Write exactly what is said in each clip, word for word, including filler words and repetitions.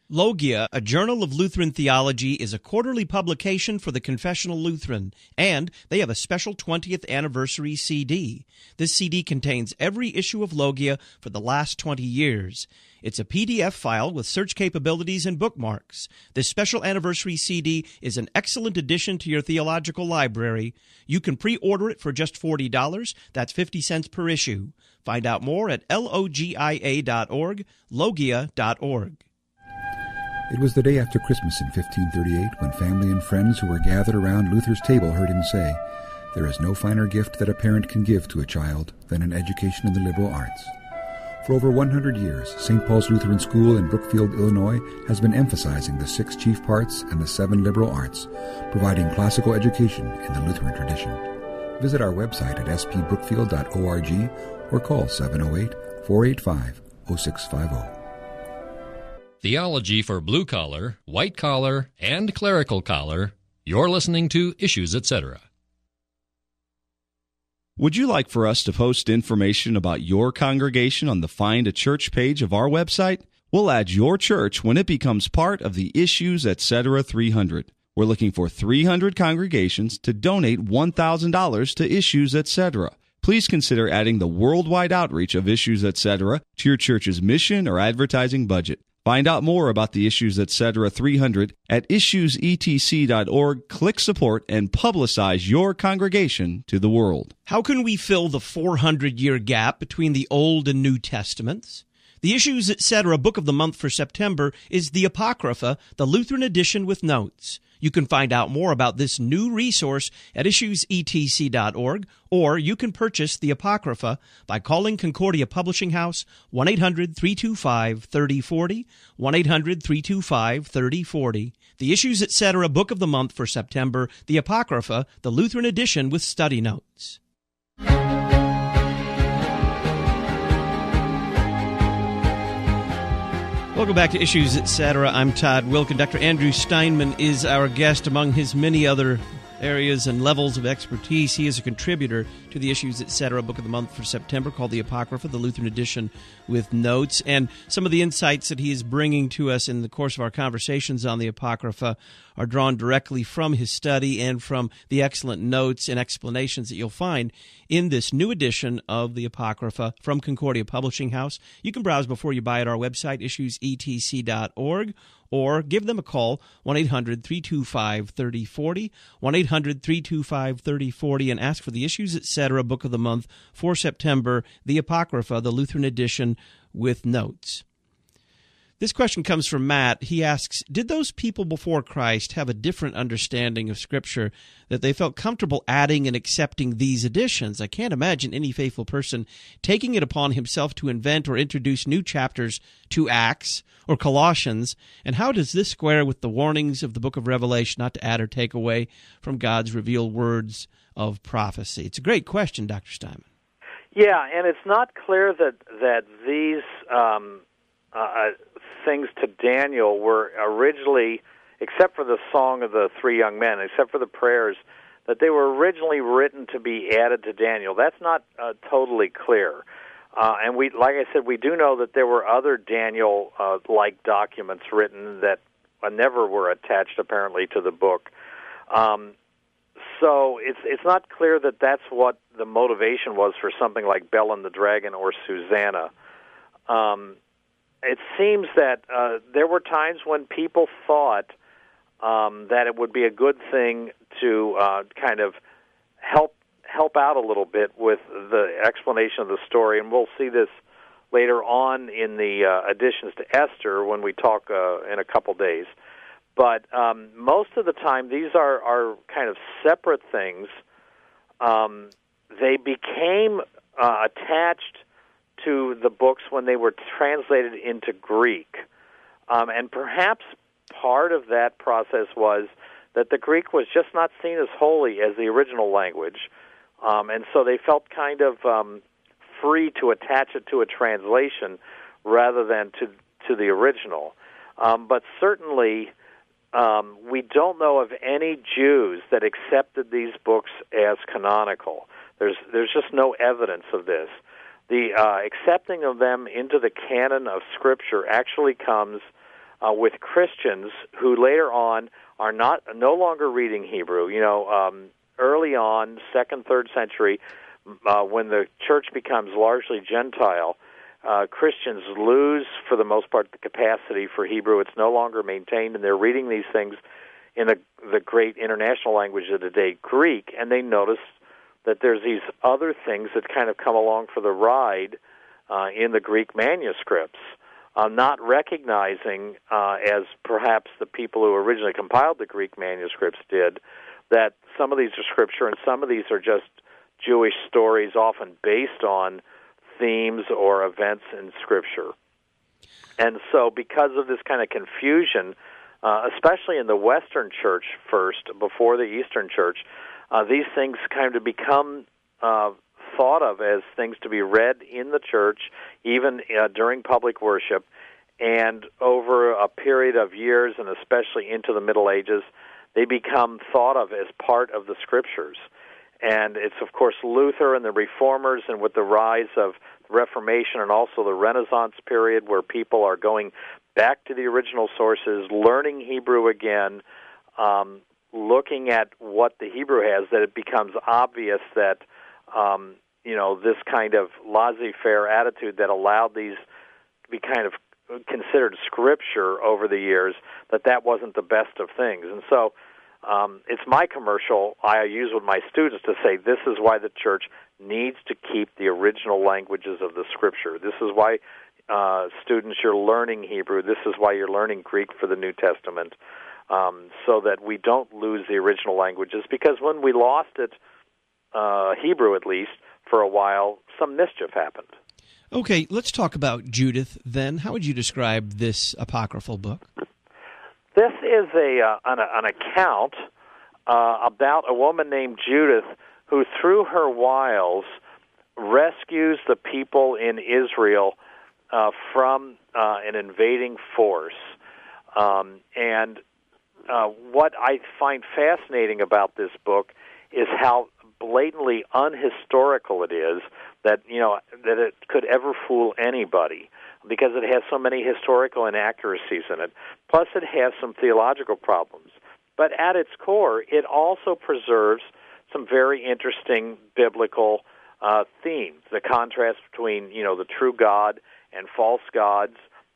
Logia, a journal of Lutheran theology, is a quarterly publication for the Confessional Lutheran, and they have a special twentieth anniversary C D. This C D contains every issue of Logia for the last twenty years. It's a P D F file with search capabilities and bookmarks. This special anniversary C D is an excellent addition to your theological library. You can pre-order it for just forty dollars. That's fifty cents per issue. Find out more at logia dot org, logia dot org. It was the day after Christmas in fifteen thirty-eight when family and friends who were gathered around Luther's table heard him say, "There is no finer gift that a parent can give to a child than an education in the liberal arts." For over one hundred years, Saint Paul's Lutheran School in Brookfield, Illinois, has been emphasizing the six chief parts and the seven liberal arts, providing classical education in the Lutheran tradition. Visit our website at s p brookfield dot org or call seven oh eight, four eight five, oh six five oh. Theology for blue-collar, white-collar, and clerical collar. You're listening to Issues, et cetera. Would you like for us to post information about your congregation on the Find a Church page of our website? We'll add your church when it becomes part of the Issues, et cetera three hundred. We're looking for three hundred congregations to donate one thousand dollars to Issues, et cetera. Please consider adding the worldwide outreach of Issues, et cetera to your church's mission or advertising budget. Find out more about the Issues, et cetera three hundred at issues e t c dot org. Click support and publicize your congregation to the world. How can we fill the four hundred year gap between the Old and New Testaments? The Issues, et cetera book of the month for September is the Apocrypha, the Lutheran edition with notes. You can find out more about this new resource at issues e t c dot org, or you can purchase the Apocrypha by calling Concordia Publishing House, one eight hundred, three two five, three oh four oh, one eight hundred, three two five, three oh four oh. The Issues, et cetera book of the month for September, the Apocrypha, the Lutheran edition with study notes. Welcome back to Issues, et cetera. I'm Todd Wilken. Doctor Andrew Steinman is our guest. Among his many other areas and levels of expertise, he is a contributor to the Issues, et cetera book of the month for September called the Apocrypha, the Lutheran edition with notes. And some of the insights that he is bringing to us in the course of our conversations on the Apocrypha are drawn directly from his study and from the excellent notes and explanations that you'll find in this new edition of the Apocrypha from Concordia Publishing House. You can browse before you buy at our website, issues e t c dot org, or give them a call, one eight hundred, three two five, three oh four oh, one eight hundred, three two five, three oh four oh, and ask for the Issues, et cetera book of the month for September, the Apocrypha, the Lutheran edition with notes. This question comes from Matt. He asks, did those people before Christ have a different understanding of Scripture that they felt comfortable adding and accepting these additions? I can't imagine any faithful person taking it upon himself to invent or introduce new chapters to Acts or Colossians. And how does this square with the warnings of the book of Revelation not to add or take away from God's revealed words of prophecy? It's a great question, Doctor Steinman. Yeah, and it's not clear that, that these um, uh, things to Daniel were originally, except for the Song of the Three Young Men, except for the prayers, that they were originally written to be added to Daniel. That's not uh, totally clear. Uh, and we, like I said, we do know that there were other Daniel-like uh, documents written that uh, never were attached, apparently, to the book. Um, so it's it's not clear that that's what the motivation was for something like Bell and the Dragon or Susanna. Um, it seems that uh, there were times when people thought um, that it would be a good thing to uh, kind of help help out a little bit with the explanation of the story, and we'll see this later on in the uh, additions to Esther when we talk uh, in a couple days. But um, most of the time, these are, are kind of separate things. Um, they became uh, attached to the books when they were translated into Greek. Um, and perhaps part of that process was that the Greek was just not seen as holy as the original language. Um, and so they felt kind of um, free to attach it to a translation rather than to, to the original. Um, but certainly, um, we don't know of any Jews that accepted these books as canonical. There's, there's just no evidence of this. The uh, accepting of them into the canon of Scripture actually comes uh, with Christians who later on are not no longer reading Hebrew. You know, um, early on, second, third century, uh, when the church becomes largely Gentile, uh, Christians lose, for the most part, the capacity for Hebrew. It's no longer maintained, and they're reading these things in the, the great international language of the day, Greek, and they notice that there's these other things that kind of come along for the ride uh, in the Greek manuscripts, uh, not recognizing, uh, as perhaps the people who originally compiled the Greek manuscripts did, that some of these are scripture and some of these are just Jewish stories, often based on themes or events in Scripture. And so because of this kind of confusion, uh, especially in the Western Church first, before the Eastern Church, uh, these things kind of become uh, thought of as things to be read in the church, even uh, during public worship, and over a period of years, and especially into the Middle Ages, they become thought of as part of the Scriptures. And it's, of course, Luther and the Reformers, and with the rise of Reformation and also the Renaissance period, where people are going back to the original sources, learning Hebrew again, um, looking at what the Hebrew has, that it becomes obvious that, um, you know, this kind of laissez-faire attitude that allowed these to be kind of considered scripture over the years, that that wasn't the best of things. And so um, it's my commercial I use with my students to say this is why the church needs to keep the original languages of the Scripture. This is why, uh, students, you're learning Hebrew. This is why you're learning Greek for the New Testament, um, so that we don't lose the original languages, because when we lost it, uh, Hebrew at least, for a while, some mischief happened. Okay, let's talk about Judith then. How would you describe this apocryphal book? This is a uh, an, an account uh, about a woman named Judith who, through her wiles, rescues the people in Israel uh, from uh, an invading force. Um, and uh, what I find fascinating about this book is how blatantly unhistorical it is, that, you know, that it could ever fool anybody, because it has so many historical inaccuracies in it. Plus, it has some theological problems. But at its core, it also preserves some very interesting biblical uh, themes. The contrast between, you know, the true God and false gods,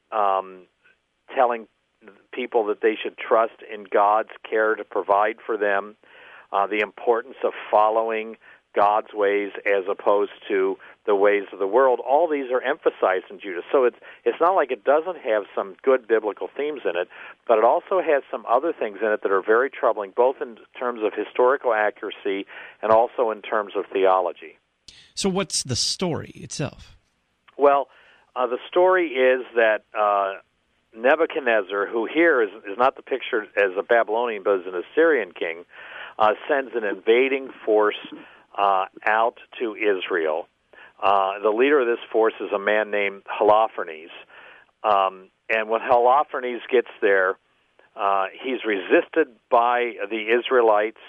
um, telling people that they should trust in God's care to provide for them, uh, the importance of following God's ways as opposed to the ways of the world. All these are emphasized in Judith. So it's it's not like it doesn't have some good biblical themes in it, but it also has some other things in it that are very troubling, both in terms of historical accuracy and also in terms of theology. So what's the story itself? Well, uh, the story is that uh, Nebuchadnezzar, who here is, is not depicted as a Babylonian but as an Assyrian king, uh, sends an invading force uh, out to Israel. Uh, the leader of this force is a man named Holofernes. Um, and when Holofernes gets there, uh, he's resisted by the Israelites,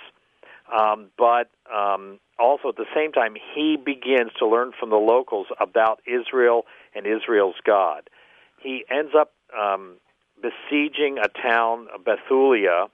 um, but um, also at the same time, he begins to learn from the locals about Israel and Israel's God. He ends up um, besieging a town, Bethulia,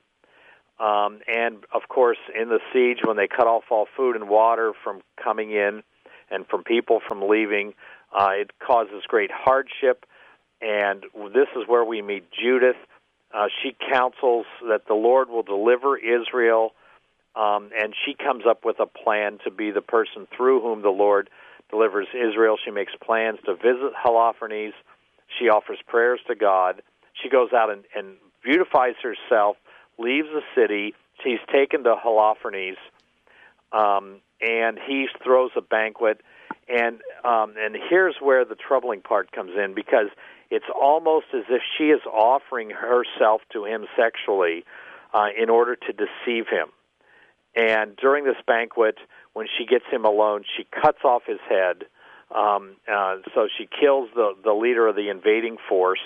um, and, of course, in the siege, when they cut off all food and water from coming in, and from people from leaving, uh, it causes great hardship, and this is where we meet Judith. Uh, she counsels that the Lord will deliver Israel, um, and she comes up with a plan to be the person through whom the Lord delivers Israel. She makes plans to visit Holofernes. She offers prayers to God. She goes out and, and beautifies herself, leaves the city. She's taken to Holofernes, um, and he throws a banquet, and um, and here's where the troubling part comes in, because it's almost as if she is offering herself to him sexually uh, in order to deceive him. And during this banquet, when she gets him alone, she cuts off his head, um, uh, so she kills the, the leader of the invading force,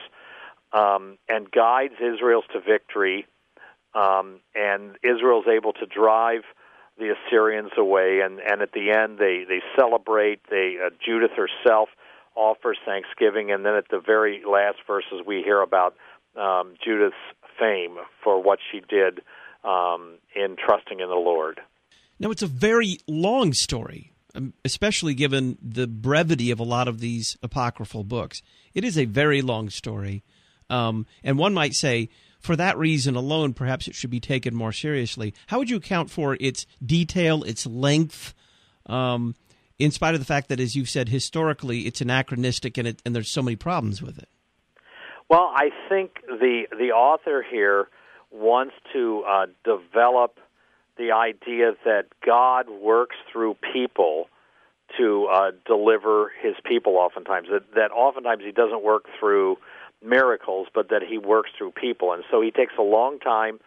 um, and guides Israel to victory, um, and Israel's able to drive the Assyrians away, and, and at the end they, they celebrate. They uh, Judith herself offers thanksgiving, and then at the very last verses we hear about um, Judith's fame for what she did um, in trusting in the Lord. Now, it's a very long story, especially given the brevity of a lot of these apocryphal books. It is a very long story, um, and one might say, for that reason alone, perhaps it should be taken more seriously. How would you account for its detail, its length, um, in spite of the fact that, as you've said, historically it's anachronistic and, it, and there's so many problems with it? Well, I think the the author here wants to uh, develop the idea that God works through people to uh, deliver his people oftentimes, that, that oftentimes he doesn't work through miracles, but that he works through people. And so he takes a long time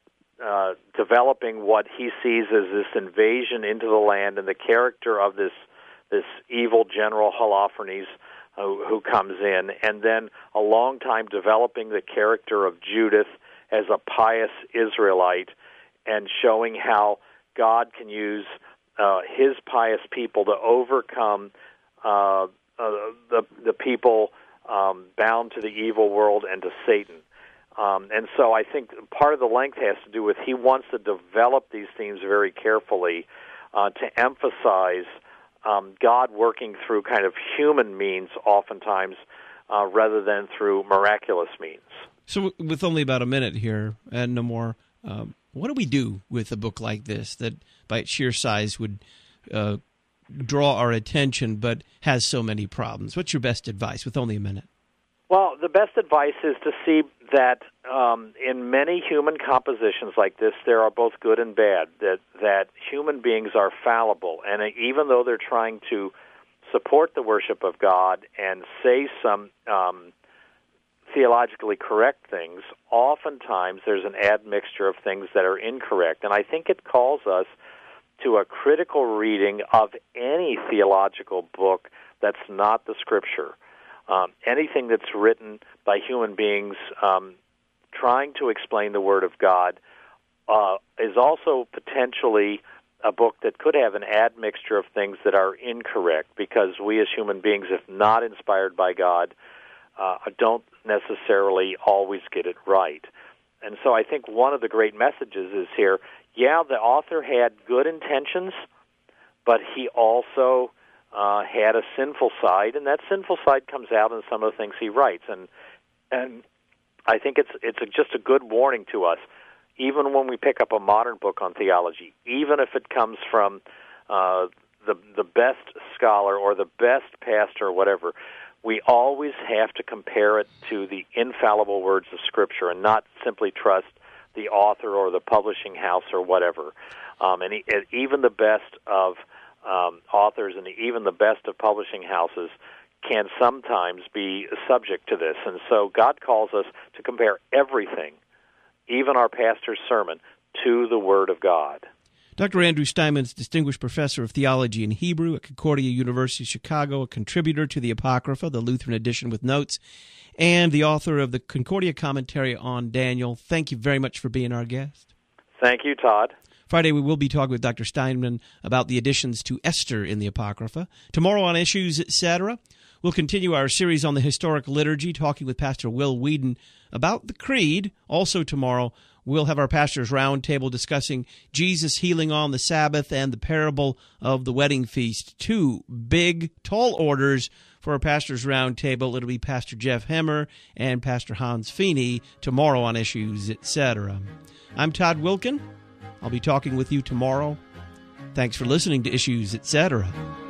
uh, developing what he sees as this invasion into the land and the character of this this evil general Holofernes who, who comes in, and then a long time developing the character of Judith as a pious Israelite and showing how God can use uh, his pious people to overcome uh, uh, the the people Um, bound to the evil world and to Satan. Um, and so I think part of the length has to do with he wants to develop these themes very carefully uh, to emphasize um, God working through kind of human means oftentimes uh, rather than through miraculous means. So with only about a minute here and no more, um, what do we do with a book like this that by its sheer size would uh, draw our attention but has so many problems? What's your best advice with only a minute? Well, the best advice is to see that um, in many human compositions like this, there are both good and bad, that, that human beings are fallible, and even though they're trying to support the worship of God and say some um, theologically correct things, oftentimes there's an admixture of things that are incorrect, and I think it calls us to a critical reading of any theological book that's not the Scripture. Um, anything that's written by human beings um, trying to explain the Word of God uh, is also potentially a book that could have an admixture of things that are incorrect, because we as human beings, if not inspired by God, uh, don't necessarily always get it right. And so I think one of the great messages is here, yeah, the author had good intentions, but he also uh, had a sinful side, and that sinful side comes out in some of the things he writes. And and I think it's it's a, just a good warning to us, even when we pick up a modern book on theology, even if it comes from uh, the the best scholar or the best pastor or whatever, we always have to compare it to the infallible words of Scripture and not simply trust the author or the publishing house or whatever. Um, and, he, and even the best of um, authors and even the best of publishing houses can sometimes be subject to this. And so God calls us to compare everything, even our pastor's sermon, to the Word of God. Doctor Andrew Steinman is Distinguished Professor of Theology and Hebrew at Concordia University, Chicago, a contributor to the Apocrypha, the Lutheran edition with notes, and the author of the Concordia Commentary on Daniel. Thank you very much for being our guest. Thank you, Todd. Friday, we will be talking with Doctor Steinman about the additions to Esther in the Apocrypha. Tomorrow on Issues, et cetera, we'll continue our series on the historic liturgy, talking with Pastor Will Whedon about the Creed. Also tomorrow, we'll have our pastor's roundtable discussing Jesus healing on the Sabbath and the parable of the wedding feast. Two big, tall orders for our pastor's roundtable. It'll be Pastor Jeff Hemmer and Pastor Hans Feeney tomorrow on Issues, et cetera. I'm Todd Wilkin. I'll be talking with you tomorrow. Thanks for listening to Issues, et cetera.